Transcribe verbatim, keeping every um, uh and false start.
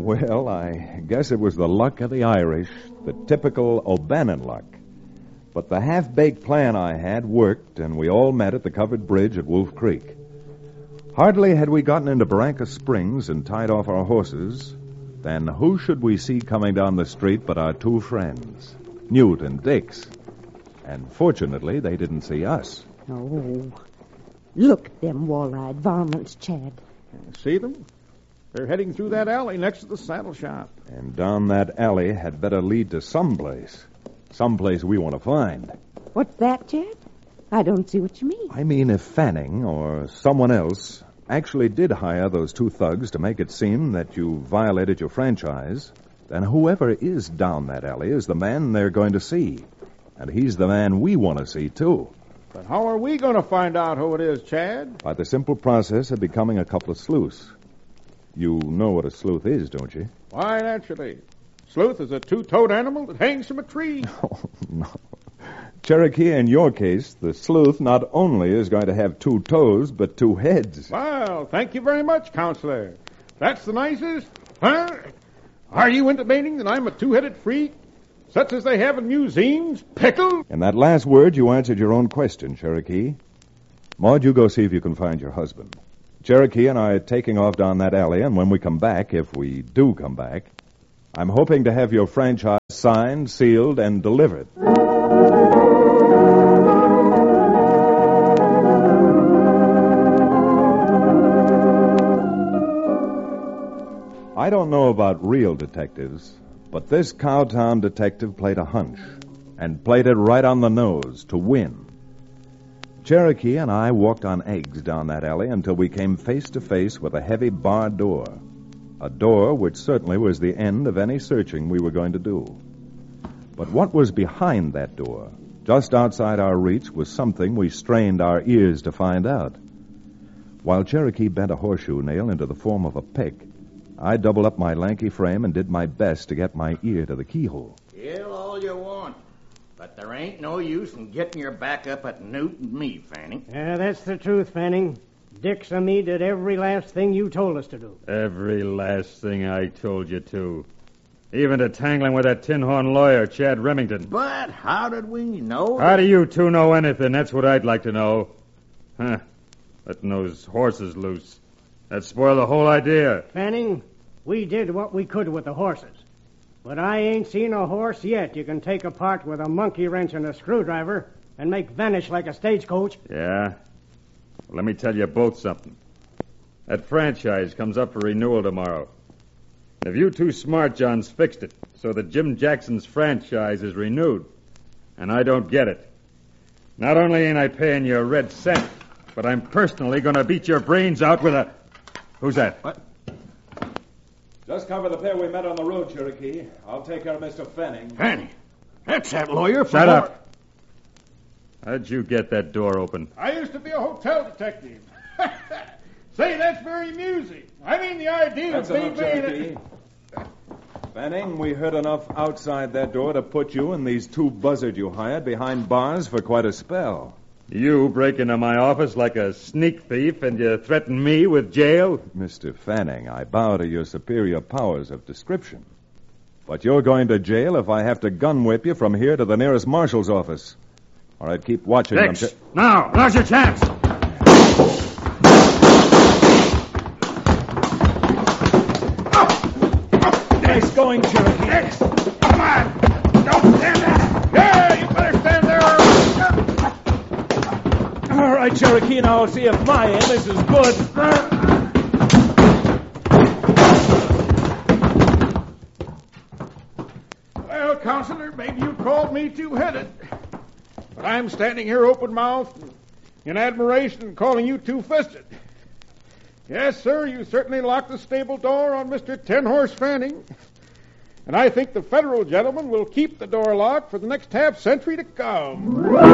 Well, I guess it was the luck of the Irish, the typical O'Bannon luck. But the half-baked plan I had worked, and we all met at the covered bridge at Wolf Creek. Hardly had we gotten into Barranca Springs and tied off our horses, then who should we see coming down the street but our two friends, Newt and Dix. And fortunately, they didn't see us. Oh, look at them wall-eyed varmints, Chad. See them? They're heading through that alley next to the saddle shop. And down that alley had better lead to someplace. Someplace we want to find. What's that, Chad? I don't see what you mean. I mean, if Fanning or someone else actually did hire those two thugs to make it seem that you violated your franchise, then whoever is down that alley is the man they're going to see. And he's the man we want to see, too. But how are we going to find out who it is, Chad? By the simple process of becoming a couple of sleuths. You know what a sleuth is, don't you? Why, naturally. Sleuth is a two-toed animal that hangs from a tree. Oh, no. Cherokee, in your case, the sleuth not only is going to have two toes, but two heads. Well, thank you very much, Counselor. That's the nicest. Huh? Are you intimating that I'm a two-headed freak, such as they have in museums? Pickle? In that last word, you answered your own question, Cherokee. Maud, you go see if you can find your husband. Cherokee and I are taking off down that alley, and when we come back, if we do come back, I'm hoping to have your franchise signed, sealed, and delivered. I don't know about real detectives, but this Cowtown detective played a hunch, and played it right on the nose to win. Cherokee and I walked on eggs down that alley until we came face to face with a heavy barred door. A door which certainly was the end of any searching we were going to do. But what was behind that door, just outside our reach, was something we strained our ears to find out. While Cherokee bent a horseshoe nail into the form of a pick, I doubled up my lanky frame and did my best to get my ear to the keyhole. Yell all you want, but there ain't no use in getting your back up at Newt and me, Fanning. Yeah, that's the truth, Fanning. Dix and me did every last thing you told us to do. Every last thing I told you to. Even to tangling with that tin-horn lawyer, Chad Remington. But how did we know? How do you two know anything? That's what I'd like to know. Huh. Letting those horses loose. That spoiled the whole idea. Fanning, we did what we could with the horses. But I ain't seen a horse yet you can take apart with a monkey wrench and a screwdriver and make vanish like a stagecoach. Yeah? Well, let me tell you both something. That franchise comes up for renewal tomorrow. If you two smart Johns fixed it so that Jim Jackson's franchise is renewed, and I don't get it, not only ain't I paying you a red cent, but I'm personally going to beat your brains out with a... Who's that? What? Just cover the pair we met on the road, Cherokee. I'll take care of Mister Fanning. Fanning? That's that lawyer from... Shut up. How'd you get that door open? I used to be a hotel detective. Say, that's very amusing. I mean, the idea That's of enough, being... Cherokee. Fanning, we heard enough outside that door to put you and these two buzzards you hired behind bars for quite a spell. You break into my office like a sneak thief and you threaten me with jail? Mister Fanning, I bow to your superior powers of description. But you're going to jail if I have to gun whip you from here to the nearest marshal's office. All right, keep watching them. Dix, now, now's your chance. Nice going, Cherokee. Dix, come on! Don't stand there! Yeah, you better stand there! All right, Cherokee, now I'll see if my end is as good. Well, Counselor, maybe you called me two-headed. But I'm standing here open-mouthed in admiration and calling you two-fisted. Yes, sir, you certainly locked the stable door on Mister Ten-Horse Fanning. And I think the federal gentleman will keep the door locked for the next half century to come.